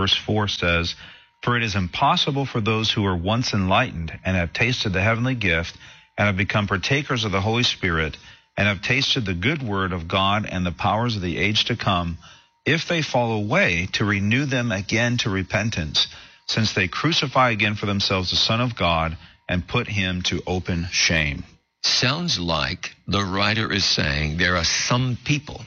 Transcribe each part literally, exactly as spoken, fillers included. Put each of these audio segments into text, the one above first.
verse four says, "For it is impossible for those who are once enlightened and have tasted the heavenly gift and have become partakers of the Holy Spirit and have tasted the good word of God and the powers of the age to come, if they fall away, to renew them again to repentance, since they crucify again for themselves the Son of God and put him to open shame." Sounds like the writer is saying there are some people,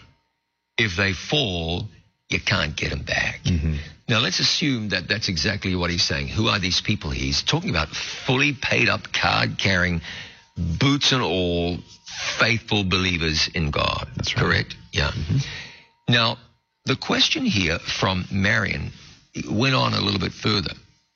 if they fall, you can't get them back. Mm-hmm. Now, let's assume that that's exactly what he's saying. Who are these people? He's talking about fully paid-up, card-carrying, boots and all, faithful believers in God. That's right. Correct? Yeah. Mm-hmm. Now, the question here from Marion went on a little bit further.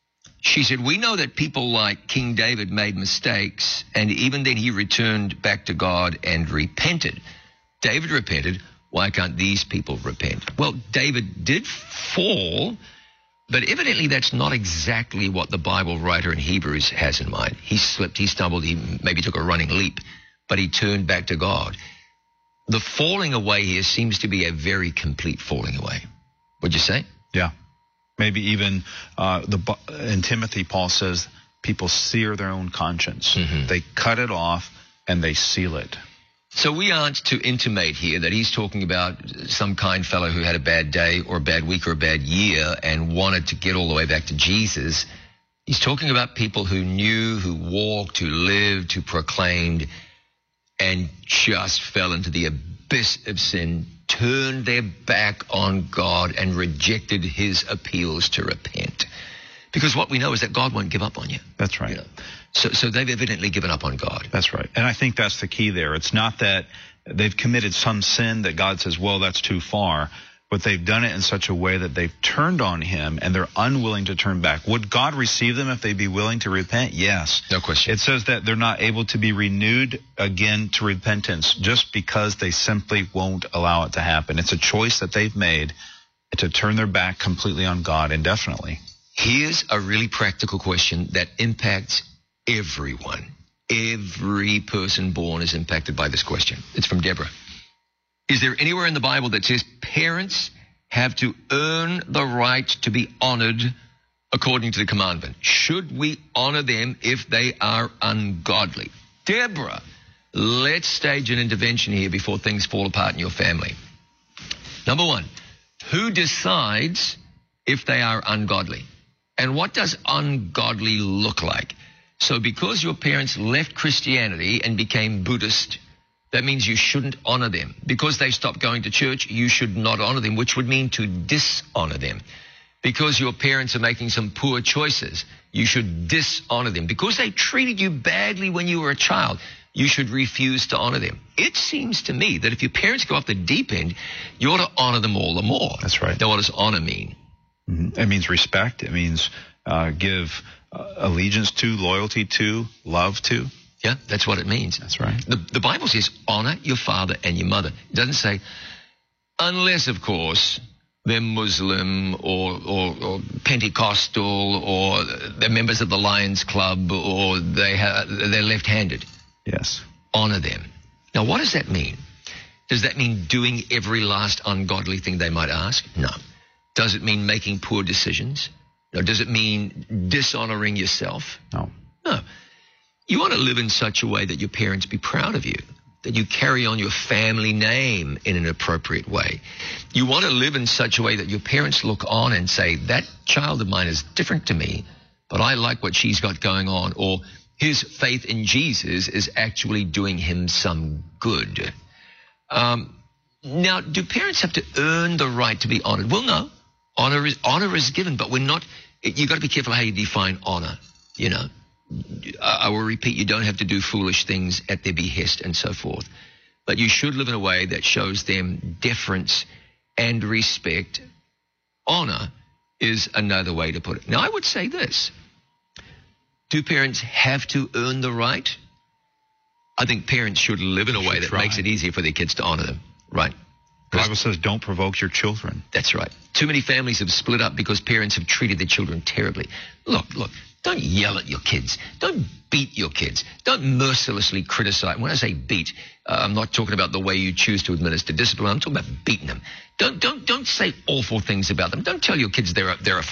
She said, we know that people like King David made mistakes, and even then he returned back to God and repented. David repented. Why can't these people repent? Well, David did fall, but evidently that's not exactly what the Bible writer in Hebrews has in mind. He slipped, he stumbled, he maybe took a running leap, but he turned back to God. The falling away here seems to be a very complete falling away. Would you say? Yeah. Maybe even uh, the in Timothy, Paul says people sear their own conscience. Mm-hmm. They cut it off and they seal it. So we aren't to intimate here that he's talking about some kind fellow who had a bad day or a bad week or a bad year and wanted to get all the way back to Jesus. He's talking about people who knew, who walked, who lived, who proclaimed, and just fell into the abyss of sin, turned their back on God and rejected his appeals to repent. Because what we know is that God won't give up on you. That's right. You know? So, so they've evidently given up on God. That's right. And I think that's the key there. It's not that they've committed some sin that God says, well, that's too far, but they've done it in such a way that they've turned on him and they're unwilling to turn back. Would God receive them if they'd be willing to repent? Yes. No question. It says that they're not able to be renewed again to repentance just because they simply won't allow it to happen. It's a choice that they've made to turn their back completely on God indefinitely. Here's a really practical question that impacts everyone. Every person born is impacted by this question. It's from Deborah. Is there anywhere in the Bible that says parents have to earn the right to be honored according to the commandment? Should we honor them if they are ungodly? Deborah, let's stage an intervention here before things fall apart in your family. Number one, who decides if they are ungodly? And what does ungodly look like? So because your parents left Christianity and became Buddhist, that means you shouldn't honor them. Because they stopped going to church, you should not honor them, which would mean to dishonor them. Because your parents are making some poor choices, you should dishonor them. Because they treated you badly when you were a child, you should refuse to honor them. It seems to me that if your parents go off the deep end, you ought to honor them all the more. That's right. Now, what does honor mean? Mm-hmm. It means respect. It means uh, give uh, allegiance to, loyalty to, love to. Yeah, that's what it means. That's right. The, the Bible says honor your father and your mother. It doesn't say, unless, of course, they're Muslim or, or, or Pentecostal or they're members of the Lions Club or they ha- they're left-handed. Yes. Honor them. Now, what does that mean? Does that mean doing every last ungodly thing they might ask? No. Does it mean making poor decisions? No. Does it mean dishonoring yourself? No. No. You want to live in such a way that your parents be proud of you, that you carry on your family name in an appropriate way. You want to live in such a way that your parents look on and say, that child of mine is different to me, but I like what she's got going on, or his faith in Jesus is actually doing him some good. Um, now, do parents have to earn the right to be honored? Well, no. Honor is, honor is given, but we're not, you've got to be careful how you define honor, you know. I will repeat, you don't have to do foolish things at their behest and so forth. But you should live in a way that shows them deference and respect. Honor is another way to put it. Now, I would say this. Do parents have to earn the right? I think parents should live in a way that try. makes it easier for their kids to honor them, right? The Bible says don't provoke your children. That's right. Too many families have split up because parents have treated their children terribly. Look, look, don't yell at your kids. Don't beat your kids. Don't mercilessly criticize. When I say beat, uh, I'm not talking about the way you choose to administer discipline. I'm talking about beating them. Don't, don't, don't say awful things about them. Don't tell your kids they're a, they're a